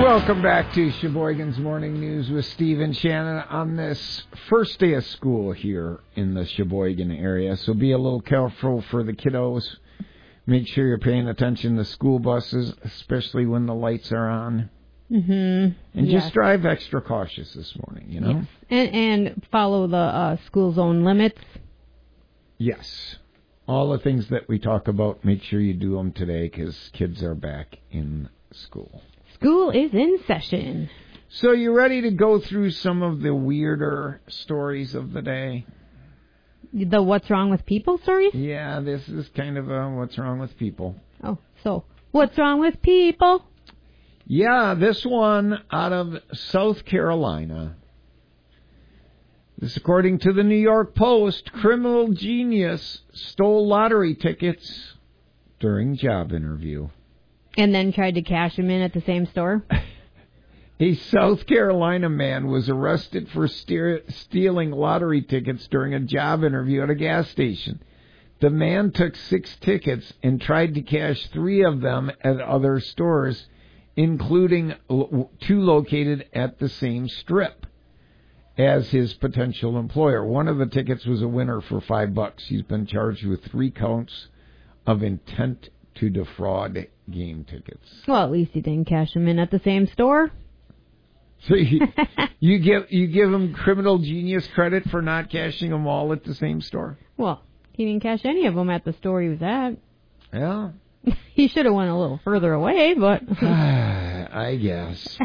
Welcome back to Sheboygan's Morning News with Steve and Shannon on this first day of school here in the Sheboygan area. So be a little careful for the kiddos. Make sure you're paying attention to school buses, especially when the lights are on. Mm-hmm. And just drive extra cautious this morning, you know? Yes. And follow the school zone limits. Yes. All the things that we talk about, make sure you do them today because kids are back in school. School is in session. So you ready to go through some of the weirder stories of the day? The what's wrong with people stories? Yeah, this is kind of a what's wrong with people. Oh, so what's wrong with people? Yeah, this one out of South Carolina. This, according to the New York Post, criminal genius stole lottery tickets during job interview. And then tried to cash them in at the same store? A South Carolina man was arrested for stealing lottery tickets during a job interview at a gas station. The man took 6 tickets and tried to cash 3 of them at other stores, including 2 located at the same strip as his potential employer. One of the tickets was a winner for $5. He's been charged with 3 counts of intent to defraud game tickets. Well, at least he didn't cash them in at the same store. So you give him criminal genius credit for not cashing them all at the same store? Well, he didn't cash any of them at the store he was at. Yeah. He should have went a little further away, but... I guess.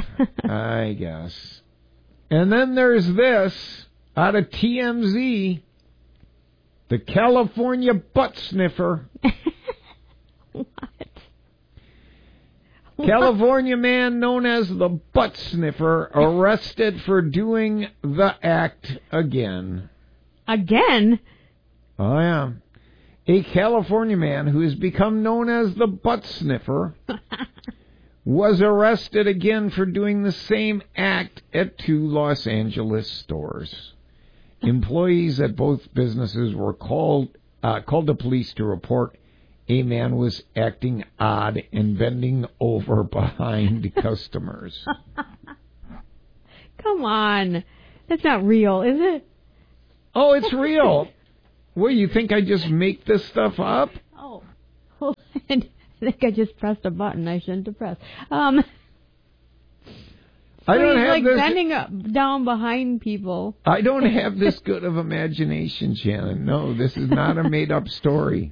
And then there's this, out of TMZ, the California butt sniffer. What? California man known as the butt sniffer arrested for doing the act again. Again? Oh, yeah. A California man who has become known as the butt sniffer was arrested again for doing the same act at 2 Los Angeles stores. Employees at both businesses were called to police to report a man was acting odd and bending over behind customers. Come on. That's not real, is it? Oh, it's real. What, you think I just make this stuff up? Oh. Well, I think I just pressed a button I shouldn't have pressed. I don't have like this bending down behind people. I don't have this good of imagination, Shannon. No, this is not a made-up story.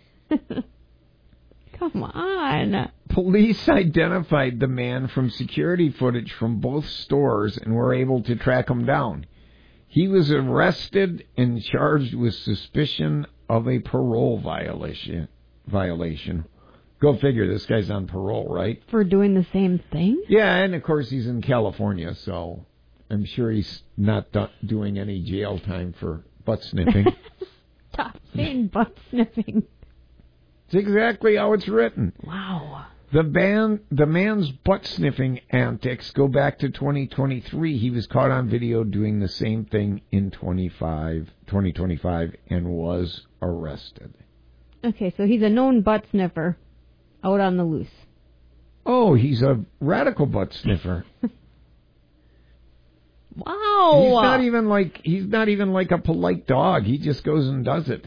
Come on. Police identified the man from security footage from both stores and were able to track him down. He was arrested and charged with suspicion of a parole violation. Go figure, this guy's on parole, right? For doing the same thing? Yeah, and of course he's in California, so I'm sure he's not doing any jail time for butt sniffing. Stop saying butt sniffing. It's exactly how it's written. Wow. The man's butt sniffing antics go back to 2023. He was caught on video doing the same thing in 2025 and was arrested. Okay, so he's a known butt sniffer out on the loose. Oh, he's a radical butt sniffer. Wow. He's not even like a polite dog. He just goes and does it.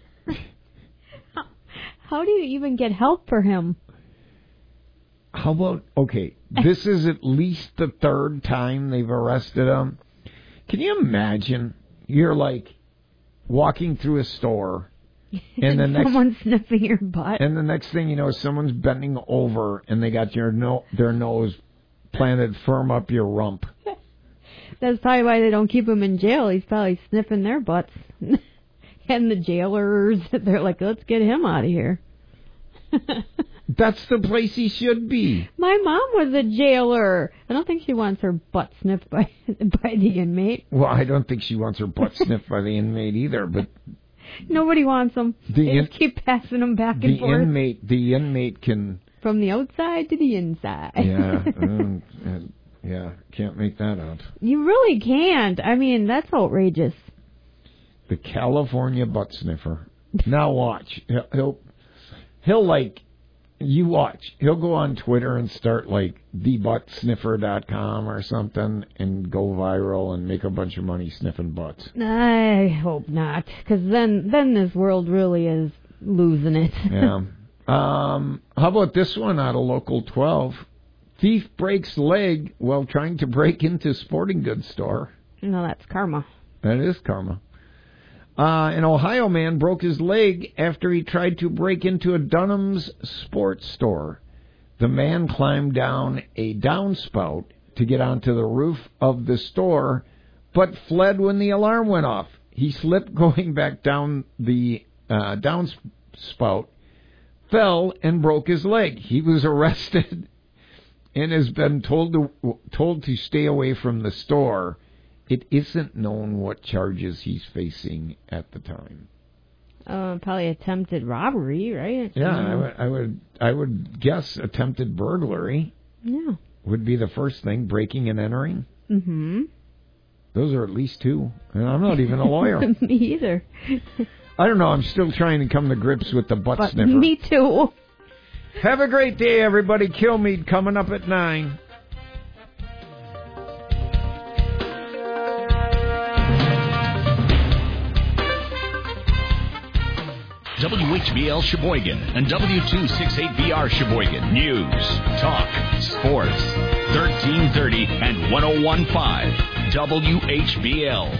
How do you even get help for him? How about, okay, this is at least the 3rd time they've arrested him. Can you imagine? You're like walking through a store and someone's sniffing your butt. And the next thing you know, someone's bending over and they got their nose planted firm up your rump. That's probably why they don't keep him in jail. He's probably sniffing their butts. And the jailers, they're like, let's get him out of here. That's the place he should be. My mom was a jailer. I don't think she wants her butt sniffed by the inmate. Well, I don't think she wants her butt sniffed by the inmate either, but... Nobody wants them. They just keep passing them back and forth. The inmate can... From the outside to the inside. Yeah, can't make that up. You really can't. I mean, that's outrageous. The California butt sniffer. Now watch. He'll like You watch. He'll go on Twitter and start like thebuttsniffer.com or something and go viral and make a bunch of money sniffing butts. I hope not, because then this world really is losing it. Yeah. How about this one out of Local 12? Thief breaks leg while trying to break into sporting goods store. No, that's karma. That is karma. An Ohio man broke his leg after he tried to break into a Dunham's sports store. The man climbed down a downspout to get onto the roof of the store, but fled when the alarm went off. He slipped going back down the downspout, fell, and broke his leg. He was arrested and has been told to stay away from the store. It isn't known what charges he's facing at the time. Probably attempted robbery, right? Yeah, I would guess attempted burglary. Yeah, would be the first thing. Breaking and entering. Mm-hmm. Those are at least two, and I'm not even a lawyer. Me either. I don't know. I'm still trying to come to grips with the butt sniffer. Me too. Have a great day, everybody. Kilmeade coming up at 9. WHBL Sheboygan and W268BR Sheboygan. News, talk, sports. 1330 and 101.5 WHBL.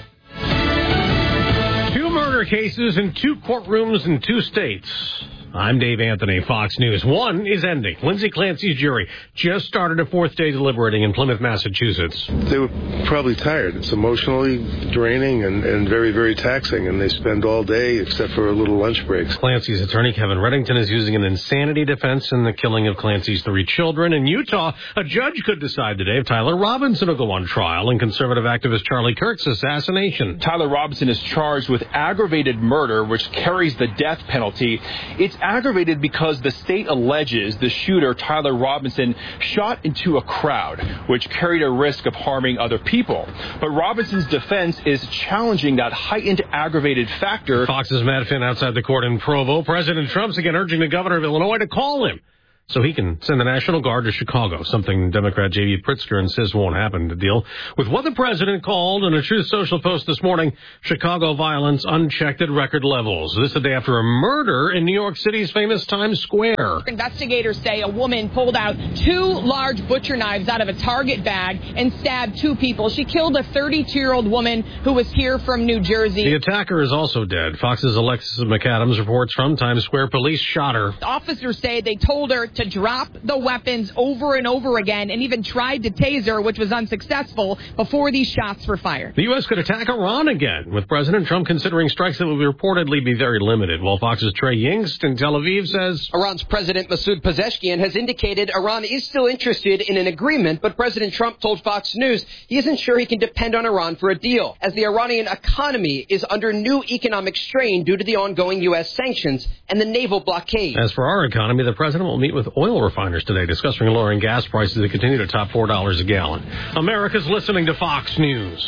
2 murder cases in 2 courtrooms in 2 states. I'm Dave Anthony, Fox News. One is ending. Lindsay Clancy's jury just started a 4th day deliberating in Plymouth, Massachusetts. They were probably tired. It's emotionally draining and very, very taxing, and they spend all day except for a little lunch breaks. Clancy's attorney, Kevin Reddington, is using an insanity defense in the killing of Clancy's 3 children. In Utah, a judge could decide today if Tyler Robinson will go on trial in conservative activist Charlie Kirk's assassination. Tyler Robinson is charged with aggravated murder, which carries the death penalty. It's aggravated because the state alleges the shooter, Tyler Robinson, shot into a crowd, which carried a risk of harming other people. But Robinson's defense is challenging that heightened aggravated factor. Fox's Matt Finn outside the court in Provo. President Trump's again urging the governor of Illinois to call him so he can send the National Guard to Chicago, something Democrat J.B. Pritzker insists won't happen to deal with what the president called in a Truth Social post this morning, Chicago violence unchecked at record levels. This a day after a murder in New York City's famous Times Square. Investigators say a woman pulled out 2 large butcher knives out of a Target bag and stabbed 2 people. She killed a 32-year-old woman who was here from New Jersey. The attacker is also dead. Fox's Alexis McAdams reports from Times Square police shot her. Officers say they told her to drop the weapons over and over again and even tried to tase her, which was unsuccessful, before these shots were fired. The U.S. could attack Iran again, with President Trump considering strikes that will reportedly be very limited, while Fox's Trey Yingst in Tel Aviv says Iran's President Masoud Pezeshkian has indicated Iran is still interested in an agreement, but President Trump told Fox News he isn't sure he can depend on Iran for a deal, as the Iranian economy is under new economic strain due to the ongoing U.S. sanctions and the naval blockade. As for our economy, the president will meet with oil refiners today, discussing lowering gas prices that continue to top $4 a gallon. America's listening to Fox News.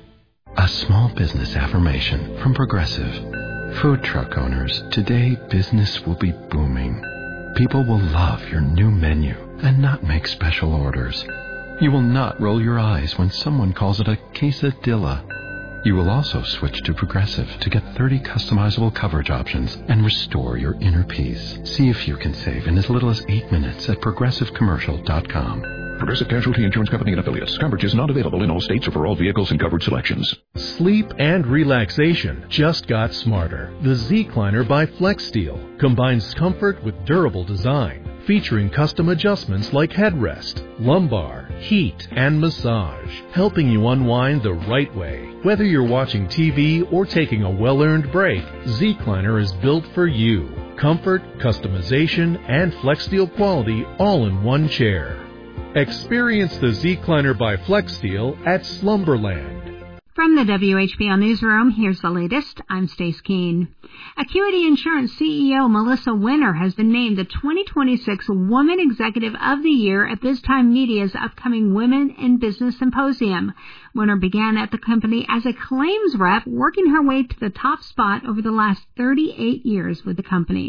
A small business affirmation from Progressive. Food truck owners, today business will be booming. People will love your new menu and not make special orders. You will not roll your eyes when someone calls it a quesadilla. You will also switch to Progressive to get 30 customizable coverage options and restore your inner peace. See if you can save in as little as 8 minutes at ProgressiveCommercial.com. Progressive Casualty Insurance Company and Affiliates. Coverage is not available in all states or for all vehicles and coverage selections. Sleep and relaxation just got smarter. The Z-Cliner by FlexSteel combines comfort with durable design, featuring custom adjustments like headrest, lumbar, heat, and massage, helping you unwind the right way. Whether you're watching TV or taking a well-earned break, Z-Cliner is built for you. Comfort, customization, and FlexSteel quality all in one chair. Experience the Z-Cliner by FlexSteel at Slumberland. From the WHBL Newsroom, here's the latest. I'm Stace Keene. Acuity Insurance CEO Melissa Winter has been named the 2026 Woman Executive of the Year at This Time Media's upcoming Women in Business Symposium. Winter began at the company as a claims rep, working her way to the top spot over the last 38 years with the company.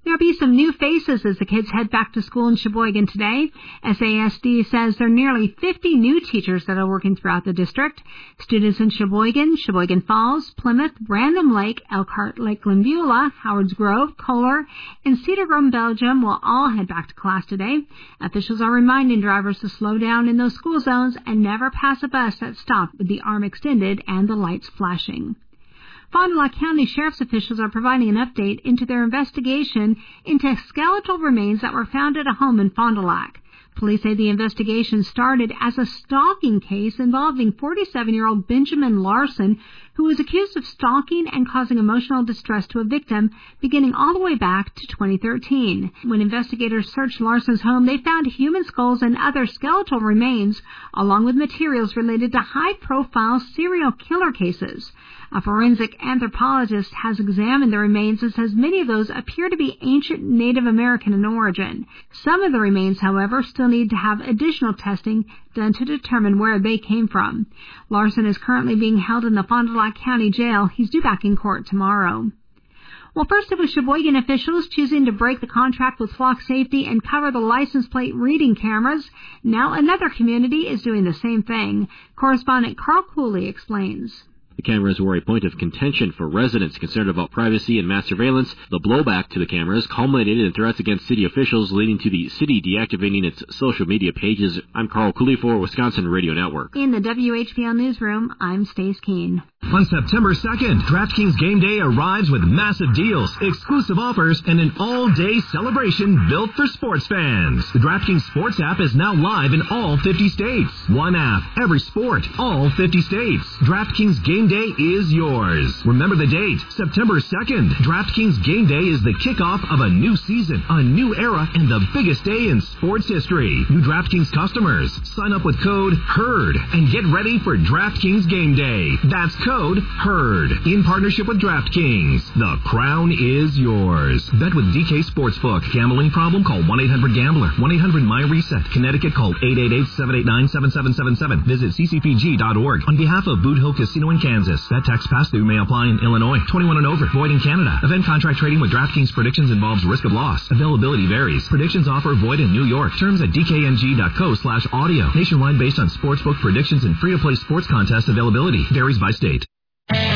There'll be some new faces as the kids head back to school in Sheboygan today. SASD says there are nearly 50 new teachers that are working throughout the district. Students in Sheboygan, Sheboygan Falls, Plymouth, Random Lake, Elkhart, Lake Glenbeulah, Howards Grove, Kohler, and Cedar Grove, Belgium will all head back to class today. Officials are reminding drivers to slow down in those school zones and never pass a bus that stopped with the arm extended and the lights flashing. Fond du Lac County Sheriff's officials are providing an update into their investigation into skeletal remains that were found at a home in Fond du Lac. Police say the investigation started as a stalking case involving 47-year-old Benjamin Larson, who was accused of stalking and causing emotional distress to a victim beginning all the way back to 2013. When investigators searched Larson's home, they found human skulls and other skeletal remains, along with materials related to high-profile serial killer cases. A forensic anthropologist has examined the remains and says many of those appear to be ancient Native American in origin. Some of the remains, however, still need to have additional testing done to determine where they came from. Larson is currently being held in the Fond du Lac County Jail. He's due back in court tomorrow. Well, first it was Sheboygan officials choosing to break the contract with Flock Safety and cover the license plate reading cameras. Now another community is doing the same thing. Correspondent Carl Cooley explains. The cameras were a point of contention for residents concerned about privacy and mass surveillance. The blowback to the cameras culminated in threats against city officials, leading to the city deactivating its social media pages. I'm Carl Cooley for Wisconsin Radio Network. In the WHPL newsroom, I'm Stace Keene. On September 2nd, DraftKings Game Day arrives with massive deals, exclusive offers, and an all-day celebration built for sports fans. The DraftKings Sports app is now live in all 50 states. One app, every sport, all 50 states. DraftKings Game Day is yours. Remember the date, September 2nd. DraftKings Game Day is the kickoff of a new season, a new era, and the biggest day in sports history. New DraftKings customers, sign up with code HERD and get ready for DraftKings Game Day. That's code HERD. In partnership with DraftKings, the crown is yours. Bet with DK Sportsbook. Gambling problem? Call 1-800-GAMBLER. 1-800-MY-RESET. Connecticut, call 888-789-7777. Visit ccpg.org. On behalf of Boot Hill Casino in Kansas. That tax pass-through may apply in Illinois. 21 and over. Void in Canada. Event contract trading with DraftKings Predictions involves risk of loss. Availability varies. Predictions offer void in New York. Terms at dkng.co/audio. Nationwide based on sportsbook predictions and free-to-play sports contest availability. Varies by state.